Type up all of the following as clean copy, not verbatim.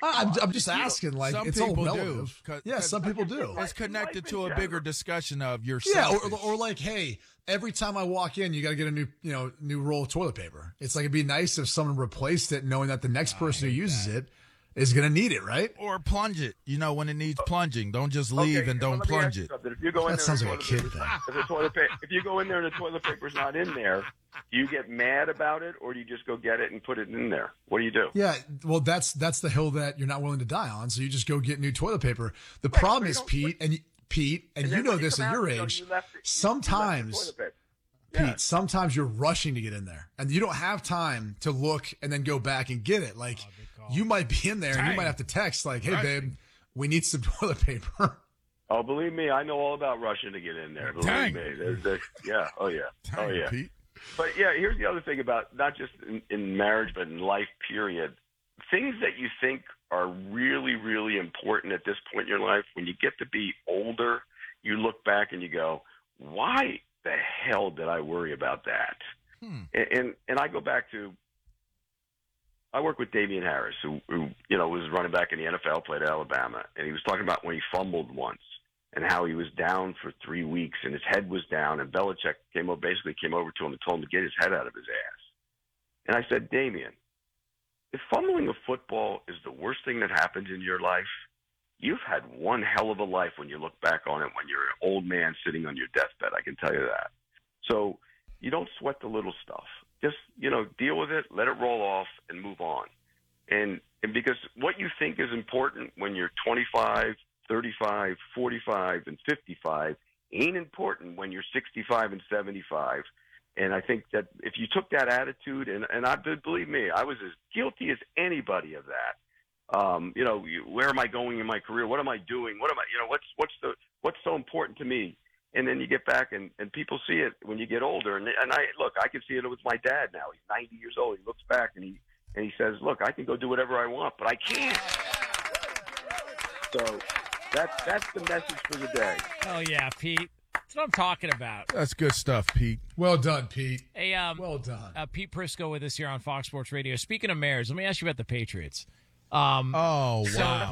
I'm just asking. Like, some it's all people relative. do. Yeah, some people do. It's connected to a bigger discussion of your Yeah, selfish. or like, hey, every time I walk in, you got to get a new roll of toilet paper. It's like it'd be nice if someone replaced it, knowing that the next person who uses it is going to need it, right? Or plunge it, when it needs plunging. Don't just leave and don't plunge it. If you go in That there, sounds like a kid thing. If you go in there and the toilet paper's not in there, do you get mad about it, or do you just go get it and put it in there? What do you do? Yeah, well, that's the hill that you're not willing to die on. So you just go get new toilet paper. The problem is, Pete, and you know this at your age. Sometimes, Pete, sometimes you're rushing to get in there, and you don't have time to look and then go back and get it. Like, you might be in there, and you might have to text, like, "Hey, babe, we need some toilet paper." Oh, believe me, I know all about rushing to get in there. Believe me. Yeah. Oh, yeah. Oh, yeah. Pete. But, yeah, here's the other thing about not just in marriage but in life, period. Things that you think are really, really important at this point in your life, when you get to be older, you look back and you go, why the hell did I worry about that? And I go back to, I work with Damian Harris, who was running back in the NFL, played at Alabama, and he was talking about when he fumbled once and how he was down for 3 weeks and his head was down, and Belichick basically came over to him and told him to get his head out of his ass. And I said, Damian, if fumbling a football is the worst thing that happens in your life, you've had one hell of a life when you look back on it when you're an old man sitting on your deathbed, I can tell you that. So you don't sweat the little stuff. Just, deal with it, let it roll off, and move on. And because what you think is important when you're 25, 35, 45, and 55 ain't important when you're 65 and 75. And I think that if you took that attitude, and believe me, I was as guilty as anybody of that. Where am I going in my career? What am I doing? What am I, what's so important to me? And then you get back and people see it when you get older. And I can see it with my dad now. He's 90 years old. He looks back and he says, look, I can go do whatever I want, but I can't. So that's the message for the day. Oh, yeah, Pete. That's what I'm talking about. That's good stuff, Pete. Well done, Pete. Hey, well done. Pete Prisco with us here on Fox Sports Radio. Speaking of mayors, let me ask you about the Patriots. Wow.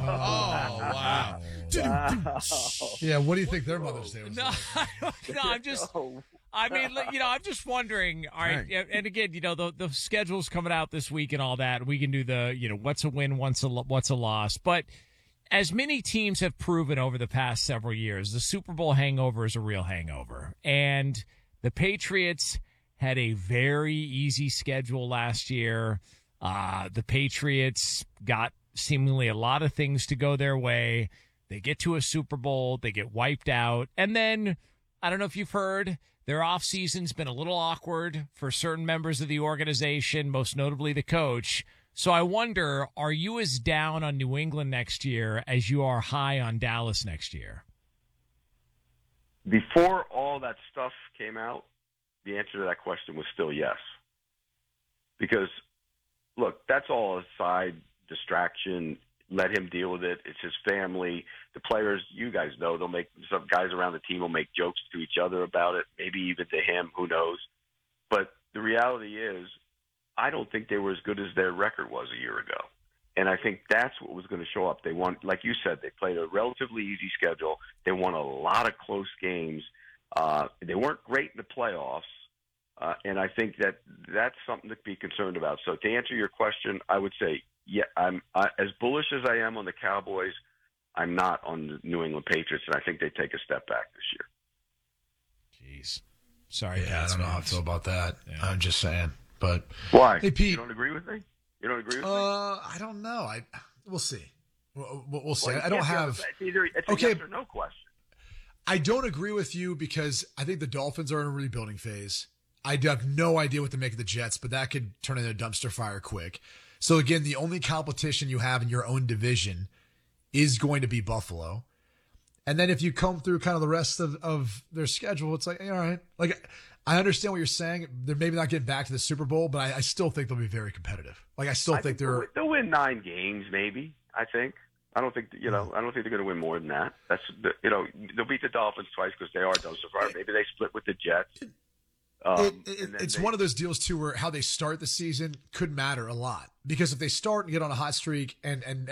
Yeah, what do you think their Mother's Day was like? I'm just wondering. All right, and again, the schedule's coming out this week and all that. We can do the, what's a win, what's a loss. But as many teams have proven over the past several years, the Super Bowl hangover is a real hangover. And the Patriots had a very easy schedule last year. The Patriots got seemingly a lot of things to go their way. They get to a Super Bowl, they get wiped out. And then, I don't know if you've heard, their offseason's been a little awkward for certain members of the organization, most notably the coach. So I wonder, are you as down on New England next year as you are high on Dallas next year? Before all that stuff came out, the answer to that question was still yes. Because, look, that's all a side distraction. Let him deal with it. It's his family. The players, you guys know, some guys around the team will make jokes to each other about it, maybe even to him, who knows. But the reality is, I don't think they were as good as their record was a year ago. And I think that's what was going to show up. They won, like you said, they played a relatively easy schedule. They won a lot of close games. They weren't great in the playoffs. And I think that's something to be concerned about. So to answer your question, I would say, yeah, I'm as bullish as I am on the Cowboys. I'm not on the New England Patriots, and I think they take a step back this year. Jeez. Sorry. Yeah, I don't know how I feel about that. Yeah. I'm just saying. But why? Hey, Pete. You don't agree with me? You don't agree with me? I don't know. We'll see. We'll see. Well, I don't have. It's a yes or no question. I don't agree with you because I think the Dolphins are in a rebuilding phase. I have no idea what to make of the Jets, but that could turn into a dumpster fire quick. So again, the only competition you have in your own division is going to be Buffalo. And then if you come through kind of the rest of their schedule, it's like, all right. Like, I understand what you're saying. They're maybe not getting back to the Super Bowl, but I still think they'll be very competitive. Like, I think they'll win 9 games, maybe. I think. I don't think they're going to win more than that. They'll beat the Dolphins twice because they are dumpster fire. Maybe they split with the Jets. It's one of those deals too where how they start the season could matter a lot, because if they start and get on a hot streak and